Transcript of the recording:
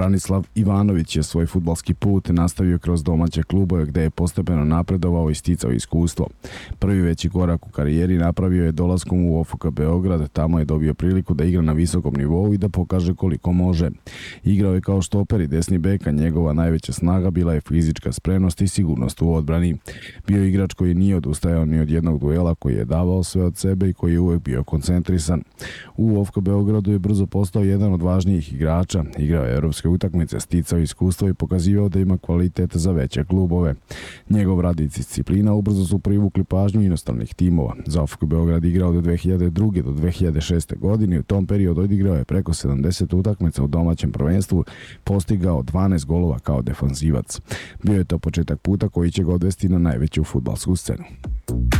Branislav Ivanović je svoj fudbalski put nastavio kroz domaće klubove gde je postepeno napredovao i sticao iskustvo. Prvi veći korak u karijeri napravio je dolaskom u OFK Beograd, tamo je dobio priliku da igra na visokom nivou i da pokaže koliko može. Igrao je kao štoper i desni bek, a njegova najveća snaga bila je fizička spremnost i sigurnost u odbrani. Bio je igrač koji nije odustajao ni od jednog duela, koji je davao sve od sebe i koji je uvek bio koncentrisan. U OFK Beogradu je brzo postao jedan od važnijih igrača. Igrao je evropske utakmice, sticao iskustvo i pokazivao da ima kvalitet za veće klubove. Njegov rad i disciplina ubrzo su privukli pažnju inostranih timova. Za OFK Beograd igrao od 2002. do 2006. godine i u tom periodu odigrao je preko 70 utakmica u domaćem prvenstvu, postigao 12 golova kao defanzivac. Bio je to početak puta koji će ga odvesti na najveću fudbalsku scenu.